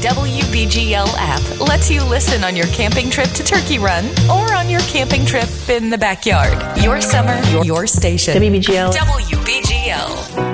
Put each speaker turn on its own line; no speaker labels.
WBGL app lets you listen on your camping trip to Turkey Run or on your camping trip in the backyard. Your summer, your station.
WBGL.
WBGL.